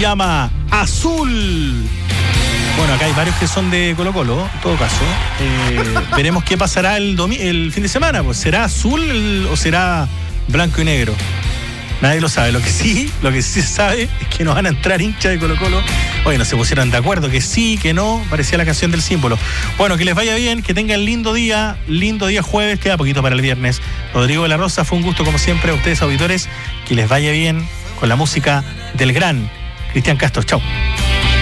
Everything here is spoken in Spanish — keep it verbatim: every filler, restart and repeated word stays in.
llama Azul. Bueno, acá hay varios que son de Colo-Colo, en todo caso. Eh, veremos qué pasará el, domi- el fin de semana. Pues, ¿será azul el, o será blanco y negro? Nadie lo sabe. Lo que sí, lo que sí se sabe es que no van a entrar hinchas de Colo-Colo. Oye, no se pusieron de acuerdo, que sí, que no. Parecía la canción del símbolo. Bueno, que les vaya bien, que tengan lindo día. Lindo día jueves, queda poquito para el viernes. Rodrigo de la Rosa, fue un gusto como siempre a ustedes, auditores. Que les vaya bien con la música del gran Cristian Castro. Chau.